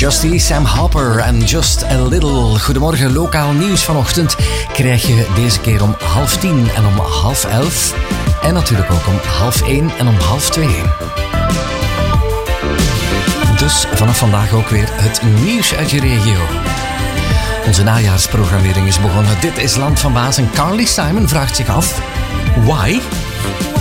Justy, Sam Harper en Just a Little. Goedemorgen, lokaal nieuws vanochtend krijg je deze keer om 10:30 en om 10:30. En natuurlijk ook om 12:30 en om 12:30. Dus vanaf vandaag ook weer het nieuws uit je regio. Onze najaarsprogrammering is begonnen. Dit is Land van Baas en Carly Simon vraagt zich af... Why?